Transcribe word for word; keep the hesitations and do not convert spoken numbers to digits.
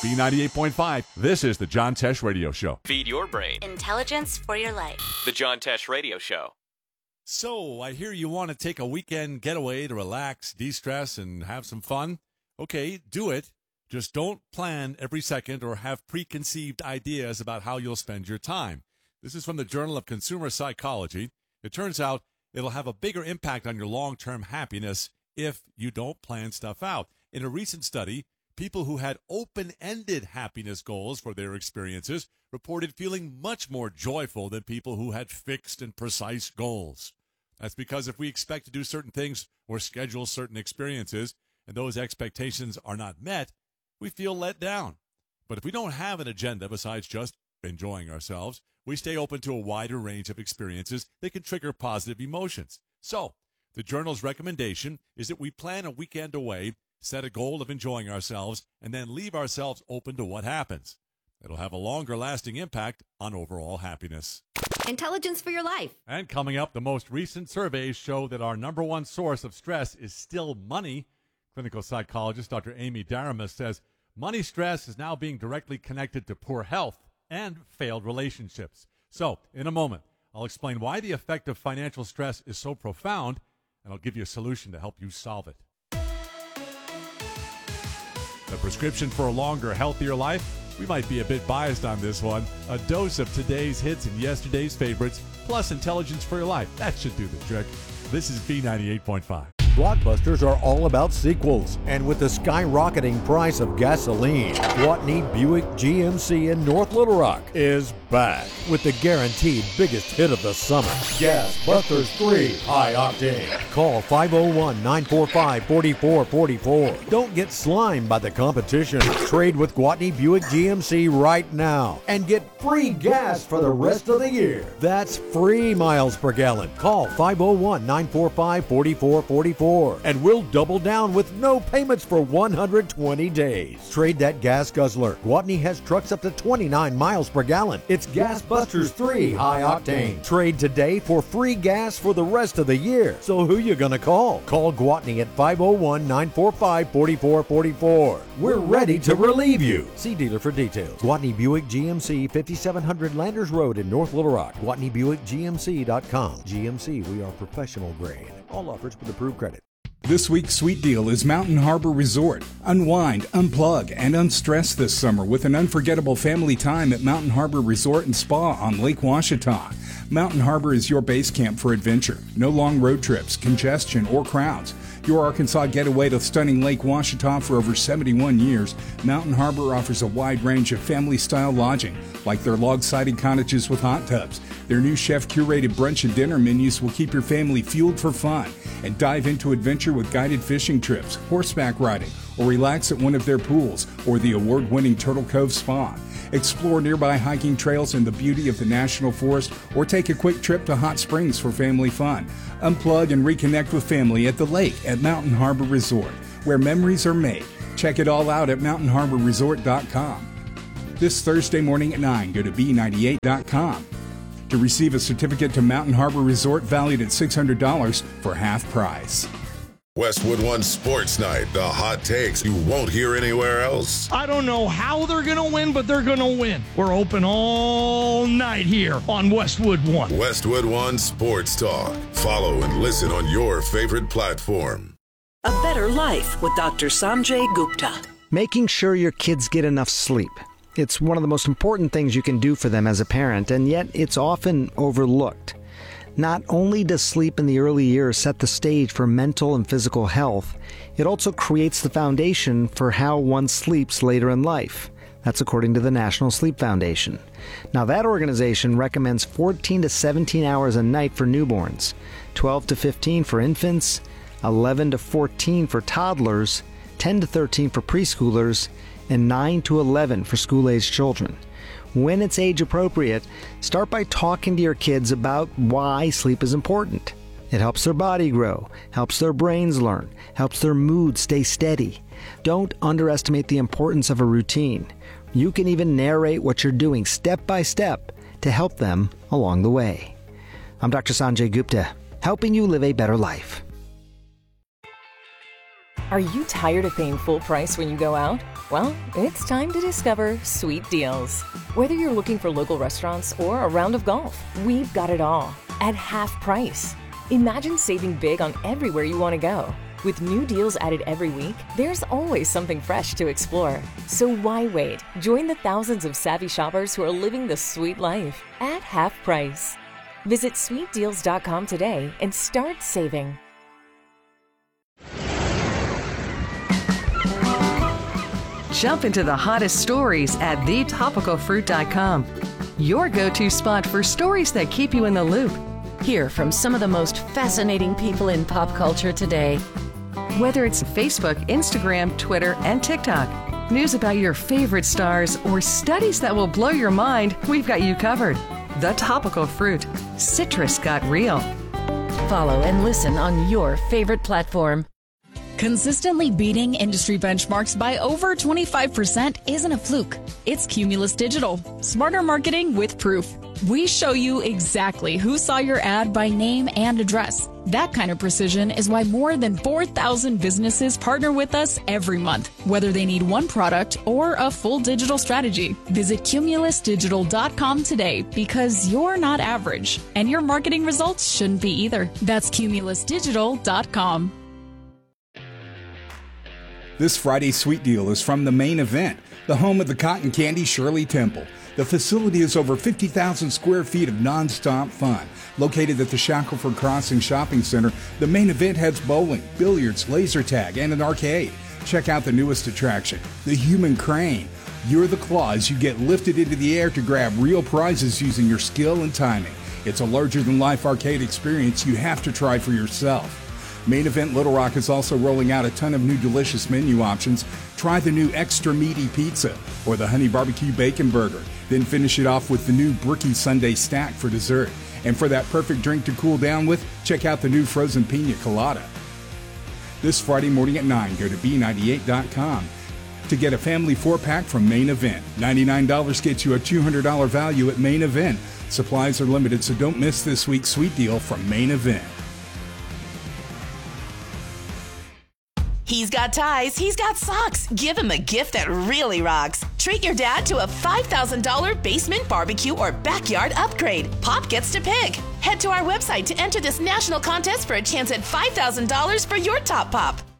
B ninety-eight point five, this is the John Tesh Radio Show. Feed your brain. Intelligence for your life. The John Tesh Radio Show. So, I hear you want to take a weekend getaway to relax, de-stress, and have some fun. Okay, do it. Just don't plan every second or have preconceived ideas about how you'll spend your time. This is from the Journal of Consumer Psychology. It turns out it'll have a bigger impact on your long-term happiness if you don't plan stuff out. In a recent study, people who had open-ended happiness goals for their experiences reported feeling much more joyful than people who had fixed and precise goals. That's because if we expect to do certain things or schedule certain experiences, and those expectations are not met, we feel let down. But if we don't have an agenda besides just enjoying ourselves, we stay open to a wider range of experiences that can trigger positive emotions. So, the journal's recommendation is that we plan a weekend away, set a goal of enjoying ourselves, and then leave ourselves open to what happens. It'll have a longer-lasting impact on overall happiness. Intelligence for your life. And coming up, the most recent surveys show that our number one source of stress is still money. Clinical psychologist Doctor Amy Daramus says money stress is now being directly connected to poor health and failed relationships. So, in a moment, I'll explain why the effect of financial stress is so profound, and I'll give you a solution to help you solve it. The prescription for a longer, healthier life? We might be a bit biased on this one. A dose of today's hits and yesterday's favorites, plus intelligence for your life. That should do the trick. This is B ninety-eight point five. Blockbusters are all about sequels, and with the skyrocketing price of gasoline, Gwatney Buick G M C in North Little Rock is back with the guaranteed biggest hit of the summer, Gas Busters three High Octane. Call five oh one, nine four five, four four four four. Don't get slimed by the competition. Trade with Gwatney Buick G M C right now and get free gas for the rest of the year. That's free miles per gallon. Call five oh one, nine four five, four four four four. And we'll double down with no payments for one hundred twenty days. Trade that gas guzzler. Gwatney has trucks up to twenty-nine miles per gallon. It's Gas Busters three High Octane. Trade today for free gas for the rest of the year. So who you gonna call? Call Gwatney at five oh one, nine four five, four four four four. We're ready to relieve you. See dealer for details. Gwatney Buick G M C, fifty-seven hundred Landers Road in North Little Rock. Gwatney Buick G M C dot com. G M C, we are professional grade. All offers with approved credit. This week's sweet deal is Mountain Harbor Resort. Unwind, unplug, and unstress this summer with an unforgettable family time at Mountain Harbor Resort and Spa on Lake Ouachita. Mountain Harbor is your base camp for adventure. No long road trips, congestion, or crowds. Your Arkansas getaway to stunning Lake Ouachita for over seventy-one years, Mountain Harbor offers a wide range of family-style lodging, like their log-sided cottages with hot tubs. Their new chef-curated brunch and dinner menus will keep your family fueled for fun, and dive into adventure with guided fishing trips, horseback riding, or relax at one of their pools or the award-winning Turtle Cove Spa. Explore nearby hiking trails and the beauty of the National Forest, or take a quick trip to Hot Springs for family fun. Unplug and reconnect with family at the lake at Mountain Harbor Resort, where memories are made. Check it all out at mountain harbor resort dot com. This Thursday morning at nine, go to B ninety-eight dot com to receive a certificate to Mountain Harbor Resort valued at six hundred dollars for half price. Westwood One Sports Night, the hot takes you won't hear anywhere else. I don't know how they're going to win, but they're going to win. We're open all night here on Westwood One. Westwood One Sports Talk. Follow and listen on your favorite platform. A better life with Doctor Sanjay Gupta. Making sure your kids get enough sleep. It's one of the most important things you can do for them as a parent, and yet it's often overlooked. Not only does sleep in the early years set the stage for mental and physical health, it also creates the foundation for how one sleeps later in life. That's according to the National Sleep Foundation. Now, that organization recommends fourteen to seventeen hours a night for newborns, twelve to fifteen for infants, eleven to fourteen for toddlers, ten to thirteen for preschoolers, and nine to eleven for school-aged children. When it's age appropriate, start by talking to your kids about why sleep is important. It helps their body grow, helps their brains learn, helps their mood stay steady. Don't underestimate the importance of a routine. You can even narrate what you're doing step by step to help them along the way. I'm Doctor Sanjay Gupta, helping you live a better life. Are you tired of paying full price when you go out? Well, it's time to discover Sweet Deals. Whether you're looking for local restaurants or a round of golf, we've got it all at half price. Imagine saving big on everywhere you want to go. With new deals added every week, there's always something fresh to explore. So why wait? Join the thousands of savvy shoppers who are living the sweet life at half price. Visit sweet deals dot com today and start saving. Jump into the hottest stories at the topical fruit dot com. Your go-to spot for stories that keep you in the loop. Hear from some of the most fascinating people in pop culture today. Whether it's Facebook, Instagram, Twitter, and TikTok, news about your favorite stars, or studies that will blow your mind, we've got you covered. The Topical Fruit. Citrus got real. Follow and listen on your favorite platform. Consistently beating industry benchmarks by over twenty-five percent isn't a fluke. It's Cumulus Digital. Smarter marketing with proof. We show you exactly who saw your ad by name and address. That kind of precision is why more than four thousand businesses partner with us every month, whether they need one product or a full digital strategy. Visit cumulus digital dot com today because you're not average, and your marketing results shouldn't be either. That's cumulus digital dot com. This Friday's Sweet Deal is from the Main Event, the home of the cotton candy Shirley Temple. The facility is over fifty thousand square feet of nonstop fun. Located at the Shackelford Crossing Shopping Center, the Main Event has bowling, billiards, laser tag, and an arcade. Check out the newest attraction, the Human Crane. You're the claw as you get lifted into the air to grab real prizes using your skill and timing. It's a larger-than-life arcade experience you have to try for yourself. Main Event Little Rock is also rolling out a ton of new delicious menu options. Try the new Extra Meaty Pizza or the Honey Barbecue Bacon Burger. Then finish it off with the new Brookie Sundae Stack for dessert. And for that perfect drink to cool down with, check out the new Frozen Pina Colada. This Friday morning at nine, go to B ninety-eight dot com to get a family four-pack from Main Event. ninety-nine dollars gets you a two hundred dollars value at Main Event. Supplies are limited, so don't miss this week's Sweet Deal from Main Event. He's got ties, he's got socks. Give him a gift that really rocks. Treat your dad to a five thousand dollars basement, barbecue, or backyard upgrade. Pop gets to pick. Head to our website to enter this national contest for a chance at five thousand dollars for your top pop.